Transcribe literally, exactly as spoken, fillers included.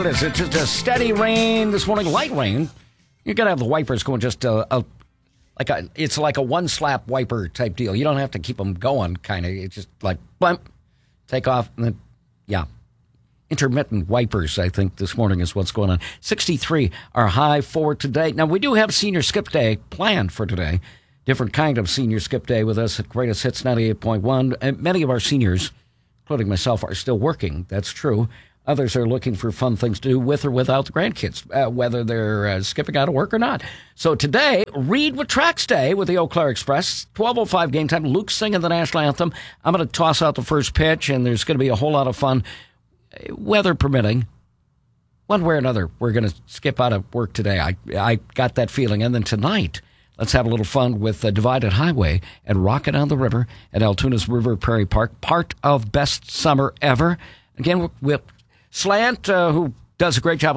what it is. It's just a steady rain this morning, light rain. You're going to have the wipers going just a, a like a, it's like a one slap wiper type deal. You don't have to keep them going, kind of. It's just like, bump, take off, and then, yeah. Intermittent wipers, I think, this morning is what's going on. sixty-three, our high for today. Now, we do have Senior Skip Day planned for today. Different kind of Senior Skip Day with us at Greatest Hits ninety-eight point one. And many of our seniors, including myself, are still working. That's true. Others are looking for fun things to do with or without the grandkids, uh, whether they're uh, skipping out of work or not. So today, Read with Tracks Day with the Eau Claire Express. twelve oh five game time. Luke's singing the national anthem. I'm going to toss out the first pitch, and there's going to be a whole lot of fun. Weather permitting, one way or another, we're going to skip out of work today. I I got that feeling. And then tonight, let's have a little fun with the Divided Highway and Rockin' on the River at Altoona's River Prairie Park, part of Best Summer Ever. Again, with Slant, uh, who does a great job